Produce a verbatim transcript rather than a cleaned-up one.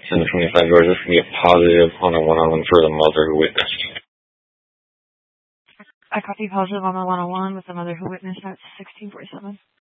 ten twenty-five Georgia, this can be a positive on a one-on-one for the mother who witnessed. I copy positive on the one-on-one with the mother who witnessed at sixteen forty-seven.